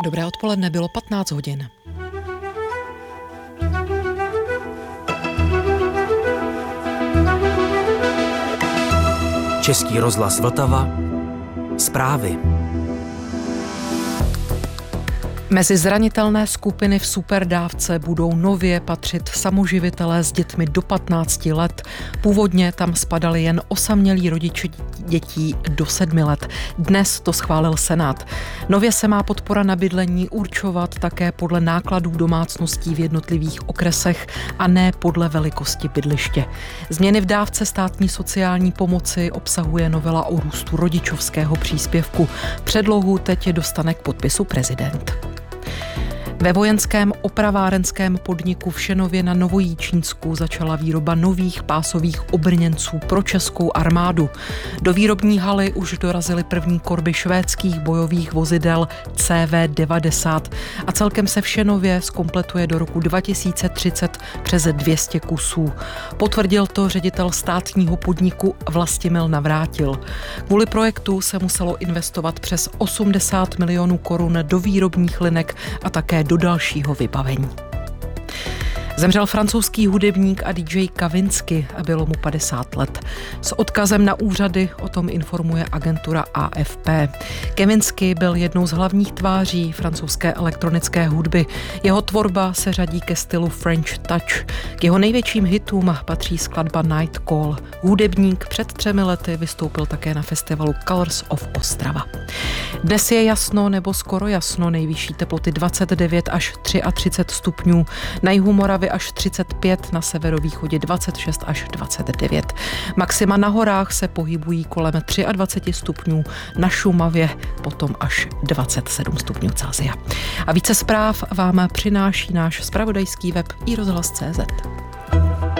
Dobré odpoledne, bylo 15 hodin. Český rozhlas Vltava. Zprávy. Mezi zranitelné skupiny v superdávce budou nově patřit samoživitelé s dětmi do 15 let. Původně tam spadali jen osamělí rodiče dětí do 7 let. Dnes to schválil Senát. Nově se má podpora na bydlení určovat také podle nákladů domácností v jednotlivých okresech a ne podle velikosti bydliště. Změny v dávce státní sociální pomoci obsahuje novela o růstu rodičovského příspěvku. Předlohu teď dostane k podpisu prezident. Ve vojenském opravárenském podniku v Šenově na Novojíčínsku začala výroba nových pásových obrněnců pro českou armádu. Do výrobní haly už dorazily první korby švédských bojových vozidel CV-90 a celkem se v Šenově zkompletuje do roku 2030 přes 200 kusů. Potvrdil to ředitel státního podniku Vlastimil Navrátil. Kvůli projektu se muselo investovat přes 80 milionů korun do výrobních linek a také do dalšího vybavení. Zemřel francouzský hudebník a DJ Kavinsky a bylo mu 50 let. S odkazem na úřady o tom informuje agentura AFP. Kavinsky byl jednou z hlavních tváří francouzské elektronické hudby. Jeho tvorba se řadí ke stylu French Touch. K jeho největším hitům patří skladba Night Call. Hudebník před 3 lety vystoupil také na festivalu Colors of Ostrava. Dnes je jasno nebo skoro jasno, nejvyšší teploty 29 až 33 stupňů. Na jihu Moravy až 35, na severovýchodě 26 až 29. Maxima na horách se pohybují kolem 23 stupňů, na Šumavě potom až 27 stupňů Celsia. A více zpráv vám přináší náš zpravodajský web iRozhlas.cz.